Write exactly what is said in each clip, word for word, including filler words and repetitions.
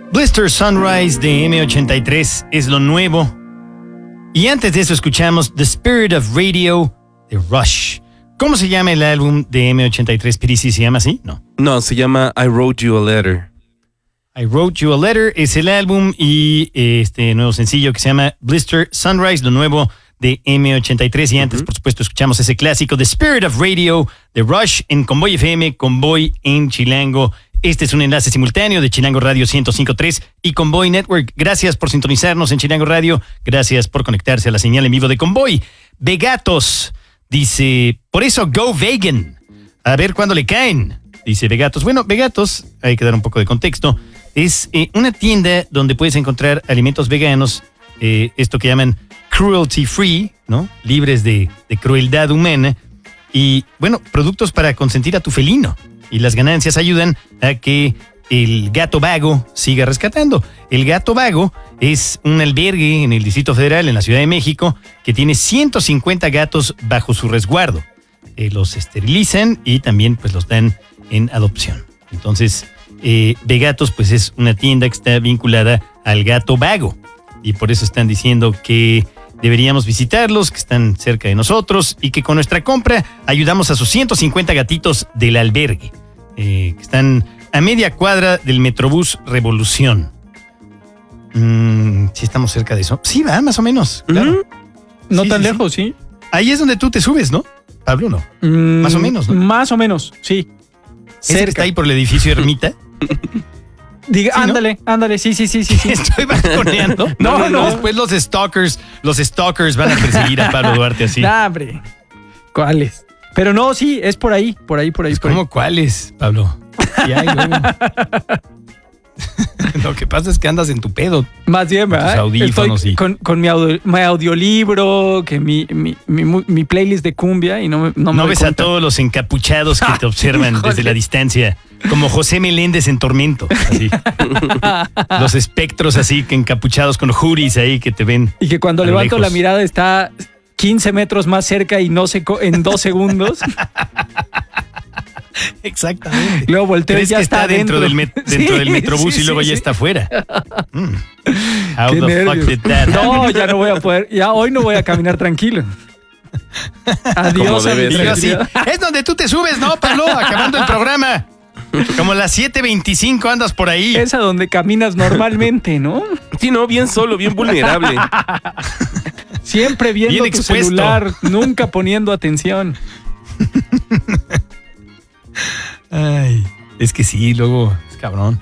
Blister Sunrise de eme ochenta y tres es lo nuevo. Y antes de eso escuchamos The Spirit of Radio de Rush. ¿Cómo se llama el álbum de eme ochenta y tres, Pirisi? ¿Se llama así? No. No, se llama I Wrote You a Letter. I Wrote You a Letter es el álbum y este nuevo sencillo que se llama Blister Sunrise, lo nuevo de eme ochenta y tres. Y antes, uh-huh. por supuesto, escuchamos ese clásico The Spirit of Radio de Rush en Convoy F M, Convoy en Chilango. Este es un enlace simultáneo de Chilango Radio ciento cinco punto tres y Convoy Network. Gracias por sintonizarnos en Chilango Radio. Gracias por conectarse a la señal en vivo de Convoy. Vegatos dice, por eso go vegan. A ver cuándo le caen, dice Vegatos. Bueno, Vegatos, hay que dar un poco de contexto. Es eh, una tienda donde puedes encontrar alimentos veganos, eh, esto que llaman cruelty free, ¿no? Libres de, de crueldad humana. Y, bueno, productos para consentir a tu felino. Y las ganancias ayudan a que el Gato Vago siga rescatando. El Gato Vago es un albergue en el Distrito Federal, en la Ciudad de México, que tiene ciento cincuenta gatos bajo su resguardo. Eh, los esterilizan y también pues los dan en adopción. Entonces, eh, Vegatos pues es una tienda que está vinculada al Gato Vago. Y por eso están diciendo que deberíamos visitarlos, que están cerca de nosotros y que con nuestra compra ayudamos a sus ciento cincuenta gatitos del albergue, eh, que están a media cuadra del Metrobús Revolución. Mm, ¿Sí estamos cerca de eso? Sí, va, más o menos, claro. Uh-huh. No sí, tan sí, lejos, sí. sí. Ahí es donde tú te subes, ¿no, Pablo? No. Mm, más o menos, ¿no? Más o menos, sí. ¿Ese que está ahí por el edificio Ermita? Diga, ¿Sí, ándale, no? ándale, sí, sí, sí, sí, sí. Estoy balconeando. No, no, no. Después los stalkers, los stalkers van a perseguir a Pablo Duarte así. Nah, hombre. ¿Cuáles? Pero no, sí, es por ahí, por ahí, por ahí. Pues por ¿cómo ahí. cuáles, Pablo? Sí hay, luego. Lo que pasa es que andas en tu pedo. Más bien, ¿verdad? Tus audífonos Estoy y... con, con mi, audio, mi audiolibro, que mi, mi, mi, mi playlist de cumbia y no me No, me no ves cuenta. A todos los encapuchados que te observan desde la distancia, como José Meléndez en Tormento, así. Los espectros así, que encapuchados con hoodies ahí que te ven. Y que cuando levanto lejos. La mirada está quince metros más cerca y no se co- en dos segundos. Exactamente. Luego volteo y ya que está, está dentro, dentro. del, met- dentro sí, del metrobús sí, y luego sí, ya sí. está afuera. Mm. How Qué the nervios. fuck did that No, ya no voy a poder. Ya hoy no voy a caminar tranquilo. Adiós, a mi y yo así, es donde tú te subes, ¿no, Pablo? Acabando el programa. Como a las siete veinticinco andas por ahí. Es a donde caminas normalmente, ¿no? Sí, no, bien solo, bien vulnerable. Siempre viendo bien tu expuesto. celular, nunca poniendo atención. Ay, es que sí, luego es cabrón.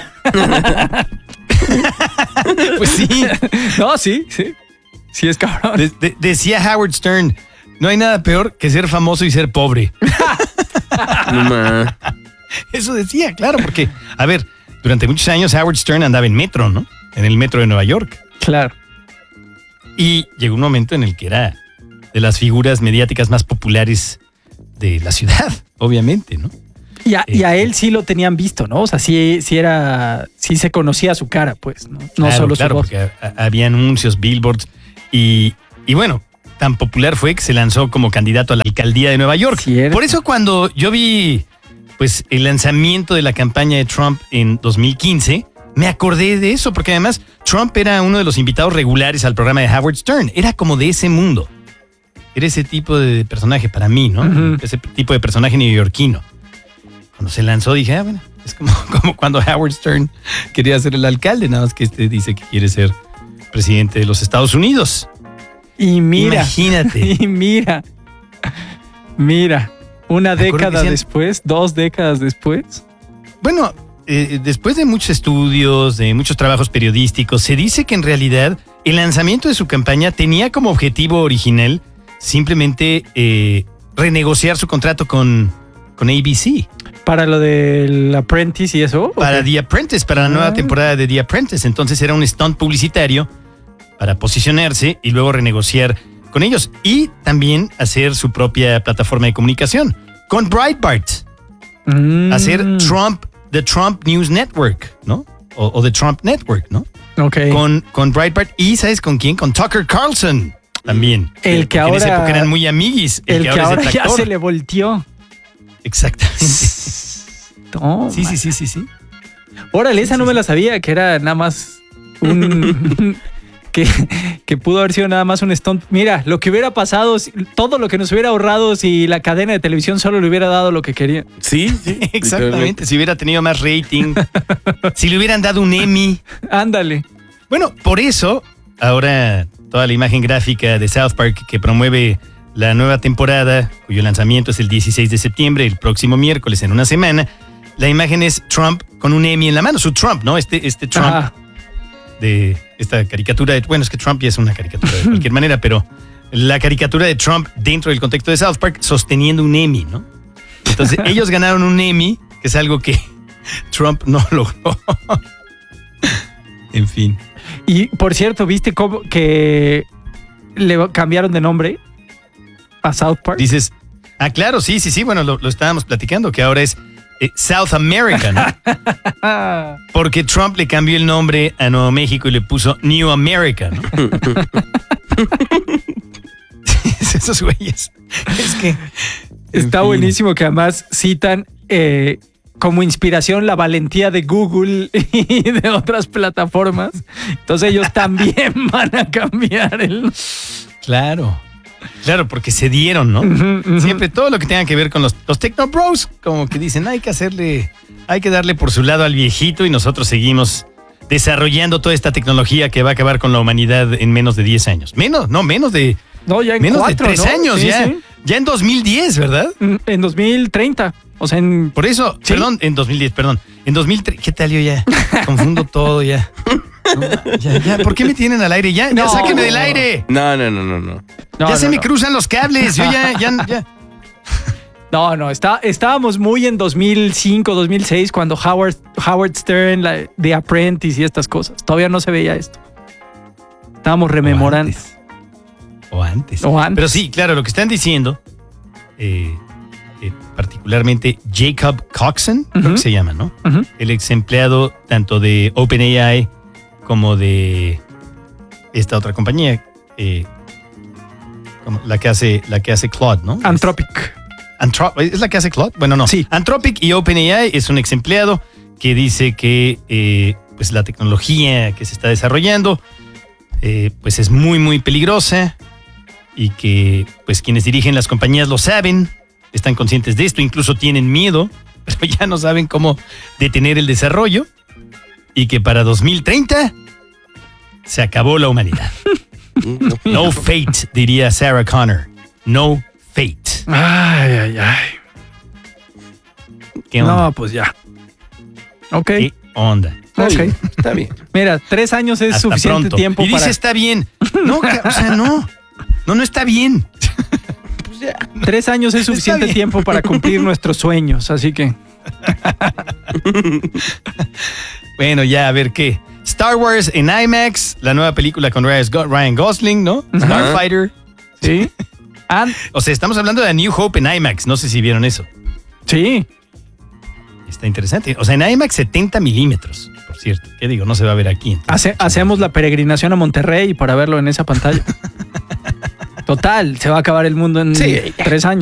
Pues sí. No, sí, sí. Sí es cabrón. De- de- decía Howard Stern, no hay nada peor que ser famoso y ser pobre. No, ma. Eso decía, claro, porque, a ver, durante muchos años Howard Stern andaba en metro, ¿no? En el metro de Nueva York. Claro. Y llegó un momento en el que era de las figuras mediáticas más populares de la ciudad, obviamente, ¿no? Y a, y a él sí lo tenían visto, ¿no? O sea, sí, sí era, sí se conocía su cara, pues, ¿no? No claro, solo claro, su voz. porque a- había anuncios, billboards, y, y bueno, tan popular fue que se lanzó como candidato a la alcaldía de Nueva York. Cierto. Por eso cuando yo vi pues el lanzamiento de la campaña de Trump en dos mil quince, me acordé de eso, porque además Trump era uno de los invitados regulares al programa de Howard Stern. Era como de ese mundo. Era ese tipo de personaje para mí, ¿no? Uh-huh. Ese tipo de personaje neoyorquino. Cuando se lanzó dije, ah, bueno, es como, como cuando Howard Stern quería ser el alcalde, nada más que este dice que quiere ser presidente de los Estados Unidos. Y mira. Imagínate. Y mira. Mira. Una Me acuerdo que década decían- después, dos décadas después. Bueno, eh, después de muchos estudios, de muchos trabajos periodísticos, se dice que en realidad el lanzamiento de su campaña tenía como objetivo original simplemente eh, renegociar su contrato con, con A B C. Para lo del Apprentice y eso. Para ¿o qué? The Apprentice, para la nueva Ah. temporada de The Apprentice. Entonces era un stunt publicitario para posicionarse y luego renegociar con ellos. Y también hacer su propia plataforma de comunicación con Breitbart. Mm. Hacer Trump, The Trump News Network, ¿no? O, o The Trump Network, ¿no? Ok. Con, con Breitbart. ¿Y sabes con quién? Con Tucker Carlson también. El que Porque ahora. en esa época eran muy amiguis. El, que, ahora, es ya detractor. se le volteó. Exactamente. Toma. Sí, sí, sí, sí, sí. Órale, esa no me la sabía, que era nada más un... que, que pudo haber sido nada más un stunt. Mira, lo que hubiera pasado, todo lo que nos hubiera ahorrado si la cadena de televisión solo le hubiera dado lo que quería. Sí, sí. Exactamente. Si hubiera tenido más rating, si le hubieran dado un Emmy. Ándale. Bueno, por eso, ahora toda la imagen gráfica de South Park que promueve la nueva temporada, cuyo lanzamiento es el dieciséis de septiembre, el próximo miércoles, en una semana, la imagen es Trump con un Emmy en la mano, su Trump, ¿no? Este, este Trump Ajá. de esta caricatura de... Bueno, es que Trump ya es una caricatura de cualquier manera, pero la caricatura de Trump dentro del contexto de South Park sosteniendo un Emmy, ¿no? Entonces, ellos ganaron un Emmy, que es algo que Trump no logró. En fin. Y, por cierto, ¿viste cómo que le cambiaron de nombre a South Park? Dices, ah, claro, sí, sí, sí, bueno, lo, lo estábamos platicando, que ahora es eh, South America, ¿no? Porque Trump le cambió el nombre a Nuevo México y le puso New America, ¿no? Esos güeyes. Es que... Está en fin. buenísimo que además citan eh, como inspiración la valentía de Google y de otras plataformas. Entonces ellos también van a cambiar el... Claro. Claro, porque se dieron, ¿no? Ujú, ujú. Siempre todo lo que tenga que ver con los, los Techno Bros, como que dicen, hay que hacerle, hay que darle por su lado al viejito y nosotros seguimos desarrollando toda esta tecnología que va a acabar con la humanidad en menos de diez años. Menos, no, menos de, No, ya en menos cuatro, de tres ¿no? años, Sí, ya. sí. Ya en dos mil diez, ¿verdad? En dos mil treinta. O sea, en... Por eso, Sí. perdón, en dos mil diez, perdón. En dos mil tres, ¿qué tal yo ya? Confundo todo ya. No, ya, ya. ¿Por qué me tienen al aire? Ya, ya No. sáquenme del aire. No, no, no, no, no. No, ya no, se me no. cruzan los cables. Yo ya, ya, ya. No, no, está, estábamos muy en dos mil cinco, dos mil seis cuando Howard, Howard Stern, la, The Apprentice y estas cosas. Todavía no se veía esto. Estábamos rememorando. O antes. O antes. Pero sí, claro, lo que están diciendo, eh, eh, particularmente Jacob Coxon, creo Ujú. que se llama, ¿no? Ujú. El ex empleado tanto de OpenAI como de esta otra compañía, eh, como la que hace, la que hace Claude, ¿no? Anthropic. Anthrop- ¿Es la que hace Claude? Bueno, no. Sí. Anthropic y OpenAI es un ex empleado que dice que eh, pues la tecnología que se está desarrollando eh, pues es muy, muy peligrosa y que pues quienes dirigen las compañías lo saben, están conscientes de esto, incluso tienen miedo, pero ya no saben cómo detener el desarrollo y que para dos mil treinta se acabó la humanidad. No fate, diría Sarah Connor. No fate. Ay, ay, ay. ¿Qué onda? No, pues ya. Ok. ¿Qué onda? Está Ok. bien, está bien. Mira, tres años es Hasta suficiente pronto. tiempo y dice para... está bien. No, ca- o sea, no. No, no está bien. Pues ya. Tres años es suficiente bien. tiempo para cumplir nuestros sueños, así que... Bueno, ya, a ver qué. Star Wars en IMAX, la nueva película con Ryan Go- Ryan Gosling, ¿no? Starfighter. Sí. Ah, O sea, estamos hablando de A New Hope en IMAX. No sé si vieron eso. sí. Está interesante. O sea, en IMAX setenta milímetros, por cierto. ¿Qué digo? No se va a ver aquí. Hace- hacemos la peregrinación a Monterrey para verlo en esa pantalla. Total, se va a acabar el mundo en Sí. tres años.